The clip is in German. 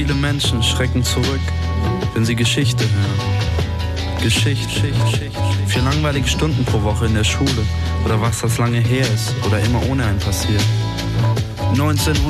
Viele Menschen schrecken zurück, wenn sie Geschichte hören. Geschichte. 4 langweilige Stunden pro Woche in der Schule. Oder was das lange her ist oder immer ohne einen passiert. 1900